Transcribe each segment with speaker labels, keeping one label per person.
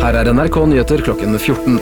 Speaker 1: Her NRK Nyheter klokken 14.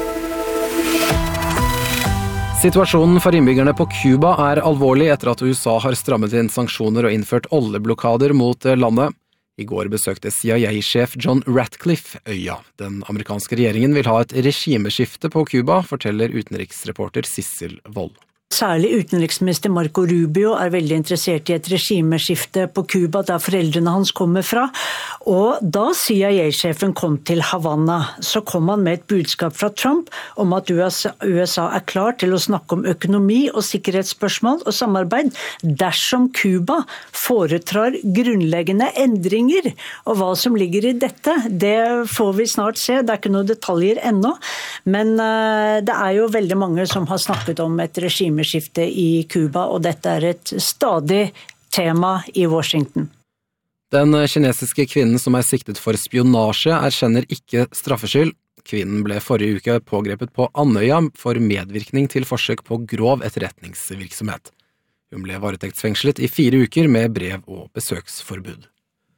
Speaker 1: Situasjonen for innbyggerne på Cuba alvorlig etter at USA har strammet inn sanksjoner og innført oljeblokader mot landet. I går besøkte CIA-sjef John Ratcliffe øya. Den amerikanske regjeringen vil ha et regimeskifte på Cuba, forteller utenriksreporter Sissel Wold.
Speaker 2: Særlig utenriksminister Marco Rubio veldig interessert i et regimeskifte på Cuba, der foreldrene hans kommer fra. Og da CIA-sjefen kom til Havana, så kom han med et budskap fra Trump om at USA klar til å snakke om økonomi og sikkerhetsspørsmål og samarbeid dersom Cuba foretrar grunnleggende endringer. Og hva som ligger i dette, det får vi snart se. Det ikke noen detaljer ennå, men det jo veldig mange som har snakket om et regimeskifte i Cuba, og dette et stadig tema i Washington.
Speaker 1: Den kinesiske kvinnen som siktet for spionasje erkjenner ikke straffskyld. Kvinnen ble forrige uke pågrepet på Andøya for medvirkning til forsøk på grov etterretningsvirksomhet. Hun ble varetektsfengslet i 4 uker med brev- og besøksforbud.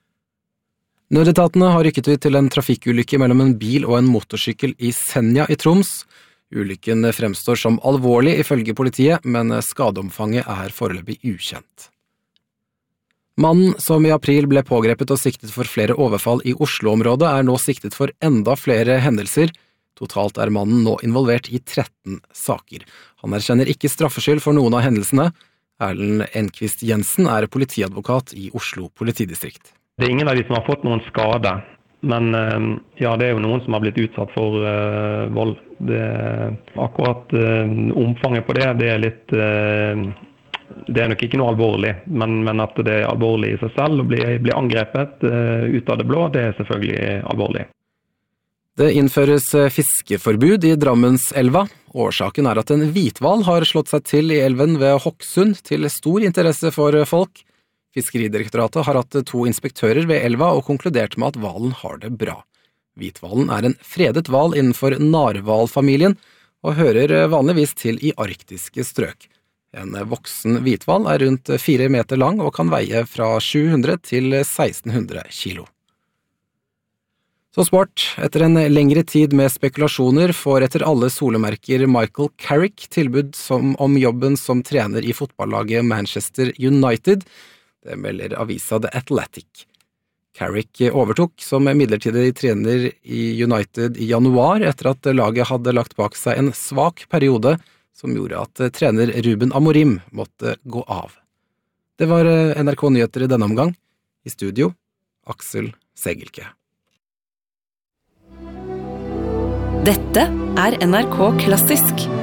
Speaker 1: Nødetatene har rykket ut til en trafikkulykke mellom en bil og en motorsykkel i Senja i Troms. Ulykken fremstår som alvorlig ifølge politiet, men skadeomfanget foreløpig ukjent. Mannen som i april ble pågrepet og siktet for flere overfall i Oslo-området nå siktet for enda flere hendelser. Totalt mannen nå involvert i 13 saker. Han erkjenner ikke straffskyld for noen av hendelsene. Erlend Enquist Jensen politiadvokat i Oslo politidistrikt.
Speaker 3: Det ingen av de som har fått noen skade. Men ja, det jo noen som har blitt utsatt for vold. Akkurat omfanget på det litt, det nok ikke noe alvorlig, men at det alvorlig i seg selv å bli angrepet ut av det blå, det selvfølgelig alvorlig.
Speaker 1: Det innføres fiskeforbud i Drammenselva. Årsaken at en hvithval har slått seg til i elven ved Hokksund til stor interesse for folk. Fiskeridirektoratet har hatt 2 inspektører ved elva og konkludert med at hvalen har det bra. Hvithvalen en fredet hval innenfor narhvalfamilien og hører vanligvis til i arktiske strøk. En voksen hvithval rundt 4 meter lang og kan veie fra 700 til 1600 kilo. Så sport. Etter en lengre tid med spekulasjoner får etter alle solemerker Michael Carrick tilbud om jobben som trener i fotballaget Manchester United. Det melder avisa The Athletic. Carrick overtok som midlertidig trener i United i januar etter at laget hadde lagt bak seg en svak periode som gjorde at trener Ruben Amorim måtte gå av. Det var NRK Nyheter i denne omgang. I studio, Aksel Segelke.
Speaker 4: Dette NRK Klassisk.